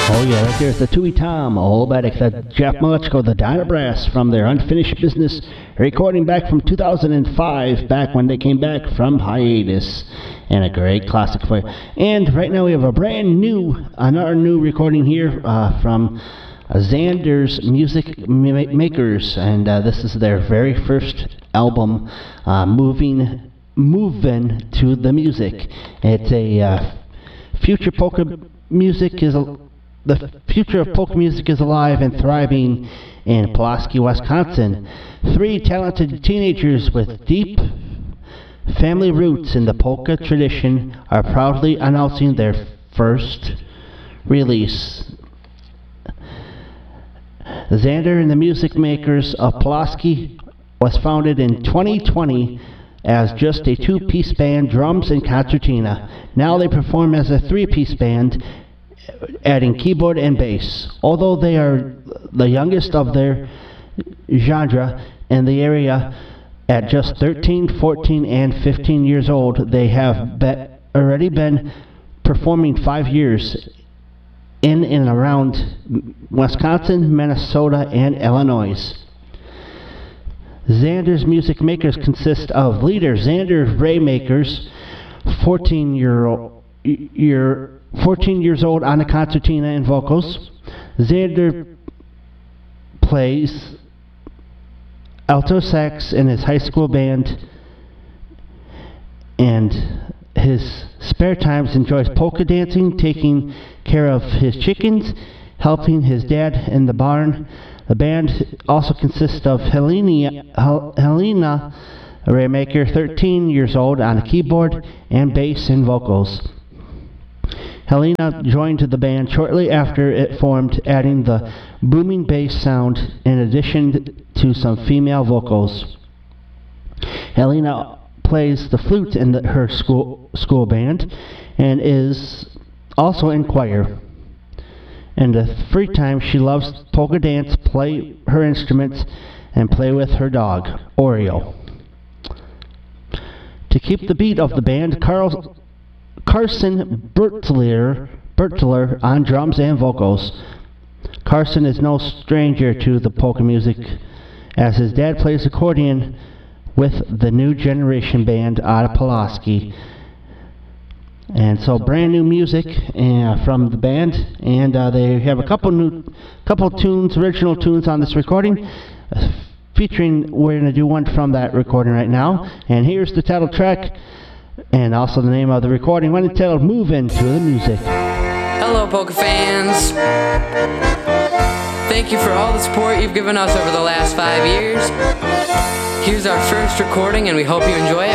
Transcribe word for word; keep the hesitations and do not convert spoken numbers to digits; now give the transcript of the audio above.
Oh yeah, right there's the Tui Tom, Olbatic, the Jeff Malechko, the Dyna Brass from their Unfinished Business recording back from two thousand five, back when they came back from hiatus. And a great classic for you. And right now we have a brand new, another new recording here uh, from Xander's Music Ma- Makers, and uh, this is their very first album, uh, Moving, Movin' to the Music. It's a uh, future polka music is a The future of polka music is alive and thriving in Pulaski, Wisconsin. Three talented teenagers with deep family roots in the polka tradition are proudly announcing their first release. Xander and the Music Makers of Pulaski was founded in twenty twenty as just a two-piece band, drums and concertina. Now they perform as a three-piece band, adding keyboard and bass. Although they are the youngest of their genre in the area, at just thirteen, fourteen, and fifteen years old, they have be- already been performing five years in and around Wisconsin, Minnesota, and Illinois. Xander's Music Makers consist of leader Xander Ray Makers, fourteen year old year fourteen years old on the concertina and vocals. Xander plays alto sax in his high school band, and his spare times enjoys polka dancing, taking care of his chickens, helping his dad in the barn. The band also consists of Helena, Hel- Helena Raymaker, thirteen years old, on the keyboard and bass and vocals. Helena joined the band shortly after it formed, adding the booming bass sound in addition to some female vocals. Helena plays the flute in the, her school school band and is also in choir. In the free time, she loves polka dance, play her instruments, and play with her dog, Oreo. To keep the beat of the band, Carl Carson Bertler, Bertler on drums and vocals. Carson is no stranger to the polka music, as his dad plays accordion with the New Generation Band out of Pulaski. And so brand new music uh, from the band, and uh, they have a couple new, couple tunes, original tunes on this recording, uh, featuring, we're going to do one from that recording right now. And here's the title track, and also the name of the recording, when it's titled Movin' to the Music. Hello, polka fans. Thank you for all the support you've given us over the last five years. Here's our first recording, and we hope you enjoy it.